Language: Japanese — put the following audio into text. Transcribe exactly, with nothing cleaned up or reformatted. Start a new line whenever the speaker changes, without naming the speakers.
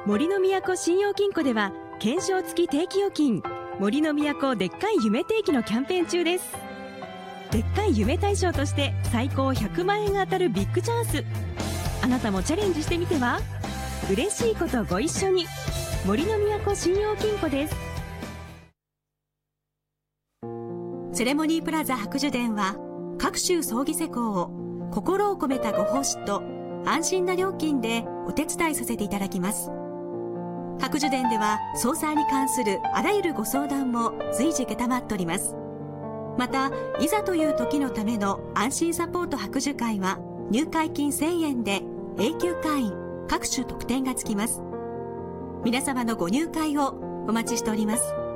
森の都信用金庫では懸賞付き定期預金森の都でっかい夢定期のキャンペーン中です。でっかい夢大賞として最高ひゃくまんえんが当たるビッグチャンス。あなたもチャレンジしてみては。嬉しいことご一緒に。森の都信用金庫です。
セレモニープラザ白樹殿は各種葬儀施工を心を込めたご奉仕と安心な料金でお手伝いさせていただきます。白樹殿では葬祭に関するあらゆるご相談も随時承っております。また、いざという時のための安心サポート白樹会は入会金せんえんで永久会員各種特典がつきます。皆様のご入会をお待ちしております。